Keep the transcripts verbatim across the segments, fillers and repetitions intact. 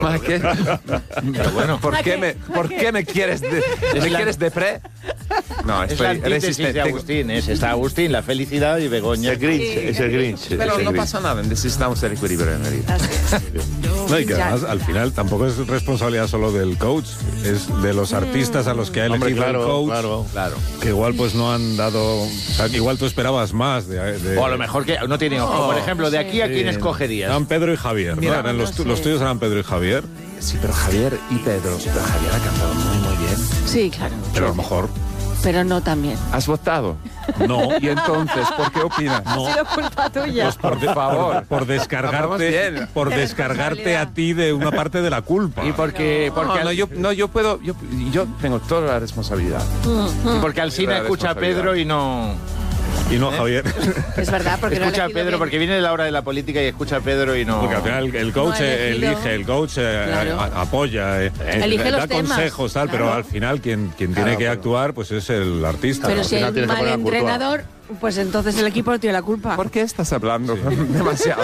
¿Qué? Pero bueno, ¿Por qué me, por qué me quieres de, me la- quieres de pre? No, es la estoy antítesis resistente. de Agustín. Es, está Agustín, la felicidad, y Begoña. Es el Grinch, es el Grinch. Pero es el no Grinch. pasa nada, necesitamos el equilibrio en realidad. No, y que además, al final, tampoco es responsabilidad solo del coach, es de los artistas a los que ha elegido Hombre, claro, el coach, claro. Claro. que igual pues no han dado... O sea, que igual tú esperabas más de... de- O a lo mejor que no tiene ojo. Por ejemplo, de aquí a quién Sí. escogerías. Eran Pedro y Javier, ¿no? Mira, Eran los, tu- no los sé. tuyos eran Pedro y Javier, Sí, pero Javier y Pedro. Pero Javier ha cantado muy, muy bien. Sí, claro. pero a lo mejor Pero no también. ¿Has votado? no. Y entonces, ¿por qué opinas? No. Ha sido culpa tuya. Pues por, de- Por favor. por, por Hablamos descargarte, bien. por De descargarte a ti de una parte de la culpa. Y porque, porque, No, no, yo, no, yo puedo, yo, yo tengo toda la responsabilidad. y porque Alsina La escucha a responsabilidad. Pedro y no... Y no Javier. Es verdad, porque no ha Escucha a elegido Pedro bien. porque viene de la hora de la política y escucha a Pedro y no... Porque al final el coach No ha elegido. elige, el coach eh, Claro. a- apoya, eh, Elige da los temas. consejos, tal, pero Claro. al final quien, quien Claro, tiene que pero- actuar pues es el artista. Pero ¿no? si al final hay tienes un que mal poner a Courtois. entrenador, pues entonces el equipo no tiene la culpa. ¿Por qué estás hablando demasiado?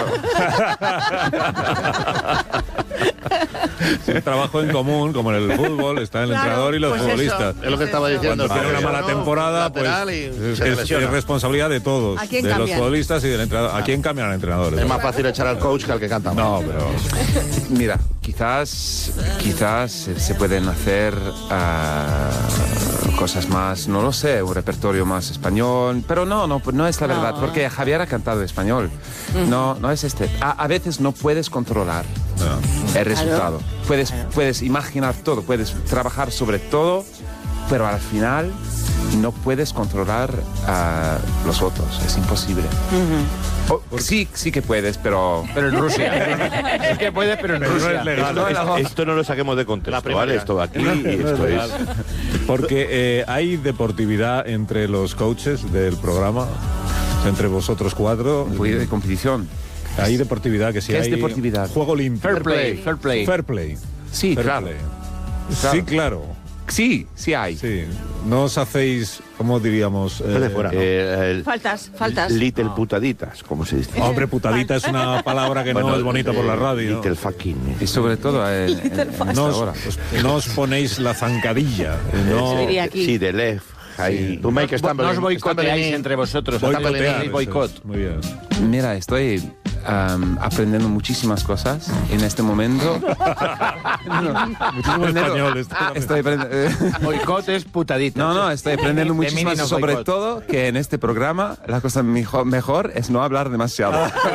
Un trabajo en común, como en el fútbol, está el Claro, entrenador y los pues futbolistas. Es lo que estaba diciendo. Cuando tiene una mala temporada, pues lateral y es, se es- lesiona. es responsabilidad de todos, ¿A quién de los cambian? futbolistas y del entrenador. ¿A quién cambian al entrenador? Es más fácil echar al coach que al que canta. No, pero Mira, quizás, quizás se pueden hacer ah, cosas más, no lo sé, un repertorio más español, pero no, no, no es la No. verdad, porque Javier ha cantado español. No, no es este. A, a veces no puedes controlar no. el resultado. Puedes, puedes imaginar todo, puedes trabajar sobre todo, pero al final no puedes controlar a los otros. Es imposible. O- sí, sí que puedes, pero... Pero en Rusia. Es que puede, pero en Rusia. legal. Esto, No, no. esto no lo saquemos de La contexto, primaria. ¿vale? Esto de aquí No, y no es esto es... legal. Porque eh, hay deportividad entre los coaches del programa, o sea, entre vosotros cuatro. Un poquito de competición. Hay deportividad, que sí ¿Qué es hay deportividad? juego limpio. Fair play, fair play. Fair play. Sí, Fair claro. play. Claro. Sí, claro. Sí, sí hay. Sí. No os hacéis, ¿cómo diríamos? Esto de Eh, fuera, ¿no? Eh, el- Faltas, faltas. Little putaditas, como se dice. Hombre, putadita es una palabra que no es bonita por la radio. Little fucking. Y sobre todo en, en- en No esta hora. os, no os ponéis la zancadilla. No, Se diría aquí. Sí, de left. Ahí. Tú make No Stamberlin. os boicoteáis Stamberlin. entre vosotros. boicotear, Hacéis eso boicot. es. Muy bien. Mira, estoy am, aprendiendo muchísimas cosas en este momento. Muchísimo español. esto Ah, también. estoy aprendiendo. Boicot es putadita. No, no, estoy aprendiendo De muchísimas, mini no sobre boicot. todo que en este programa la cosa mejor, mejor es no hablar demasiado.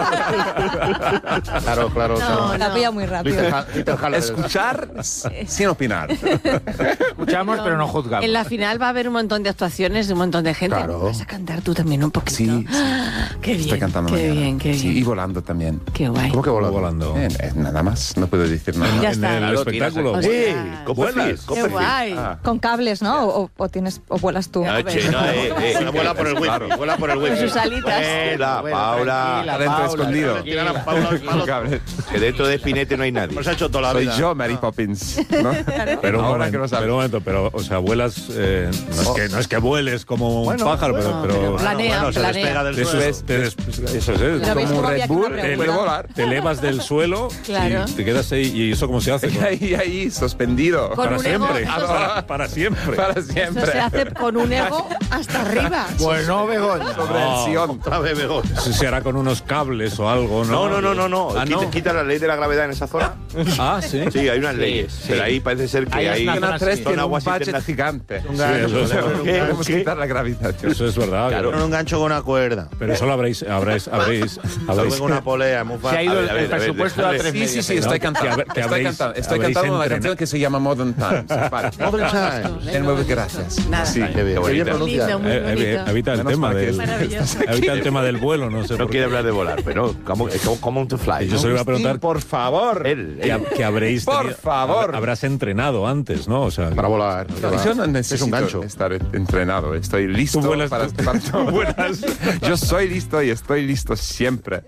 Claro, claro, claro. La pilla muy rápido. Little Ha- Little Haller. Escuchar s- sin opinar. Escuchamos, pero no juzgamos. En la final va a haber un montón de actuaciones de un montón de gente. Claro. Vas a cantar tú también un poquito. Sí, sí. Qué bien. Estoy cantando Qué mañana. bien, qué Sí, bien. y volando también. Qué guay. ¿Cómo que volando? Volando. Eh, eh, nada más, no puedo decir nada. Ya En está. el Claro, espectáculo. tiras- ¡Eh! Ostras. Copperfield, Qué Copperfield. guay. Ah. Con cables, ¿no? O, o tienes, o vuelas tú. No, che, no, eh, eh, Se vuela por el wifi, Claro. vuela por el Con wifi. sus alitas. Vuela, Bueno, Paula. tranquila, Adentro Paula, escondido. tranquila. Tiran a Paula al palo. Cabrón. Que dentro de Spinete no hay nadie. Hemos hecho toda la Soy vida. yo, Mary Poppins. ¿no? Pero un, Ahora momento, que lo sabes. pero un momento, pero, o sea, vuelas, eh, no, es que, no es que vueles como un Bueno, pájaro, bueno, pero, pero, Planea, Bueno, se planea. despega del te suelo. subes- te des- eso es, Pero es veis Como un cómo había Red aquí una Bull, pregunta. puede volar. te elevas del suelo Claro. y te quedas ahí. ¿Y eso cómo se hace? Y ahí, ahí, suspendido. Con Para un ego, siempre. eso se- Para, para siempre. Para Eso siempre. se hace con un ego hasta arriba. Pues no, Begoña. Sobre el No. Sion. Otra vez, Begoña. Eso se hará con unos cables o algo, ¿no? No, no, no, no, no. Ah, Quita, no. quita la ley de la gravedad en esa zona. Ah, sí. Sí, hay unas leyes. sí. Pero ahí parece ser que Ahí es hay. una Antena tres son tiene un aguas budget internas- gigante. Un Sí, gancho. eso es- podemos- ¿Qué? Podemos ¿Qué? quitar la gravedad. Eso es verdad. Claro. Con un gancho con una cuerda. Pero eso lo habréis, habréis, habréis, habréis. Luego una polea, muy Se fácil. ha ido A ver, el, a ver, el a ver, presupuesto déjale. a tres Sí, medios. sí, sí, estoy Que cantando. haber- que Estoy habréis- cantando, estoy habréis cantando una entrenado. canción que se llama Modern Times. Vale. Modern Times. Eh, muy gracias. Nada. Sí. Qué bien. Qué Qué bien bonita. pronuncia. Bonito, muy Eh, eh, bonito. evita el Menos tema mal que del, Maravilloso. evita el tema del vuelo, no sé. No por quiere qué. hablar de volar, pero ¿cómo, es como, como to fly? Yo se lo iba a preguntar. Por favor. Él, Que, él. hab- que habréis Por tenido- favor. hab- habrás entrenado antes, ¿no? O sea, Para volar. Yo no Es necesito un gancho. estar entrenado. Estoy listo Tú vuelas- para, tú- para tú todo. vuelas. Yo soy listo y estoy listo siempre.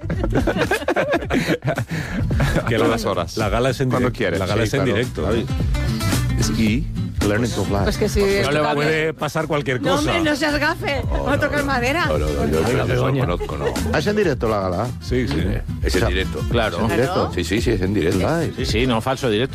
que Todas las horas. La gala es en Cuando directo. quieres. La gala Sí, es en claro. directo. Claro. ¿no? Y Learning to fly. Pues que sí. No le va- puede pasar cualquier No, cosa. hombre, no seas gafe. Oh, Va a no, tocar no. madera. No, no, no, yo, yo eso lo conozco, no. Ah, es en directo la gala. Sí, sí. Es en O sea, directo. Claro. En directo. Sí, sí, sí, es en directo. Live. Sí, sí, no falso directo.